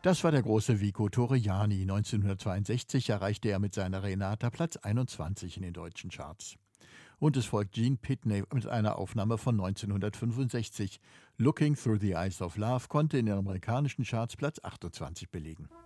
Das war der große Vico Torriani. 1962 erreichte er mit seiner Renata Platz 21 in den deutschen Charts. Und es folgt Gene Pitney mit einer Aufnahme von 1965. Looking Through the Eyes of Love konnte in den amerikanischen Charts Platz 28 belegen.